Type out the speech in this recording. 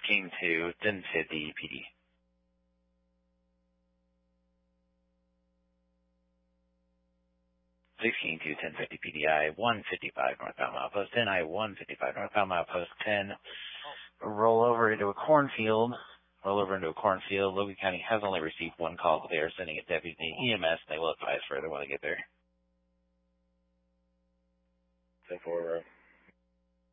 16 to 1050 PD. 16 to 1050 PDI, 155 northbound milepost 10, I-155 northbound milepost 10. Roll over into a cornfield. Logan County has only received one call, but they are sending a deputy EMS, and they will advise further when they get there. 10-4,